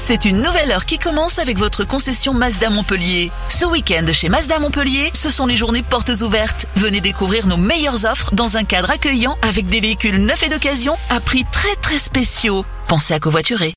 C'est une nouvelle heure qui commence avec votre concession Mazda Montpellier. Ce week-end chez Mazda Montpellier, ce sont les journées portes ouvertes. Venez découvrir nos meilleures offres dans un cadre accueillant avec des véhicules neufs et d'occasion à prix très spéciaux. Pensez à covoiturer.